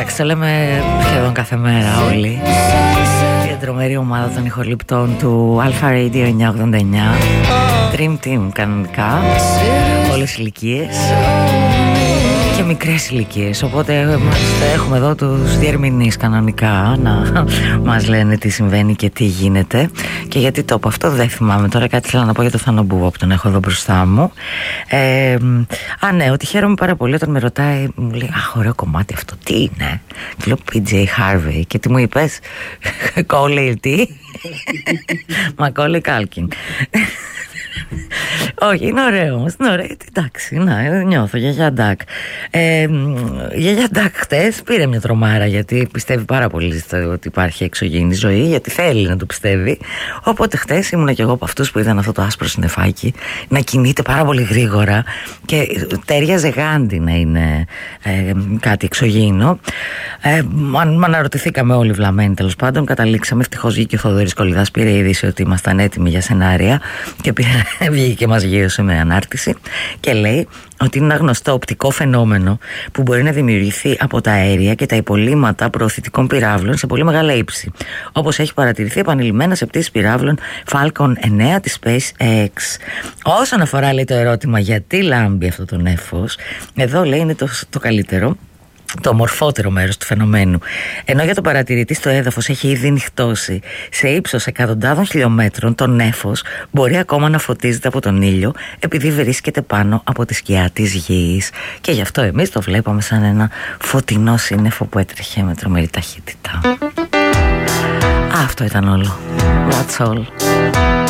Εντάξει, το λέμε σχεδόν κάθε μέρα όλοι. Η τρομερή ομάδα των ηχοληπτών του Alpha Radio 989, Dream Team κανονικά, όλες οι ηλικίες και μικρές ηλικίες. Οπότε έχουμε εδώ τους διερμηνείς κανονικά να μας λένε τι συμβαίνει και τι γίνεται. Και γιατί το είπα αυτό δεν θυμάμαι τώρα. Κάτι θέλω να πω για το Θάνο Μπούβο που τον έχω εδώ μπροστά μου. Ναι, ότι χαίρομαι πάρα πολύ όταν με ρωτάει, μου λέει αχ, ωραίο κομμάτι αυτό, τι είναι? Και λέω PJ Harvey. Και τι μου είπες? Κόλλη τι? Μακόλι Κάλκιν. Όχι, είναι ωραίο όμως, είναι ωραίο. Εντάξει, να, νιώθω γιαγιά Ντάκ. Γιαγιά Ντάκ χτες πήρε μια τρομάρα, γιατί πιστεύει πάρα πολύ ότι υπάρχει εξωγήινη ζωή, γιατί θέλει να το πιστεύει. Οπότε χτες ήμουν και εγώ από αυτούς που είδαν αυτό το άσπρο συννεφάκι να κινείται πάρα πολύ γρήγορα και τέριαζε γάντι να είναι κάτι εξωγήινο. Αναρωτηθήκαμε όλοι βλαμμένοι, τέλος πάντων. Καταλήξαμε, ευτυχώς βγήκε ο Θοδωρής Κολυδάς, πήρε είδηση ότι ήμασταν έτοιμοι για σενάρια και βγήκε και μας γύρωσε με ανάρτηση και λέει ότι είναι ένα γνωστό οπτικό φαινόμενο που μπορεί να δημιουργηθεί από τα αέρια και τα υπολείμματα προωθητικών πυράβλων σε πολύ μεγάλα ύψη, όπως έχει παρατηρηθεί επανειλημμένα σε πτήσεις πυράβλων Falcon 9 της SpaceX. Όσον αφορά, λέει, το ερώτημα γιατί λάμπει αυτό το νέφος, εδώ λέει είναι το καλύτερο, το μορφότερο μέρος του φαινομένου. Ενώ για τον παρατηρητή στο έδαφος έχει ήδη νυχτώσει σε ύψος εκατοντάδων χιλιόμετρων, το νέφος μπορεί ακόμα να φωτίζεται από τον ήλιο επειδή βρίσκεται πάνω από τη σκιά της γης. Και γι' αυτό εμείς το βλέπαμε σαν ένα φωτεινό σύννεφο που έτρεχε με τρομερή ταχύτητα. Αυτό ήταν όλο. That's all.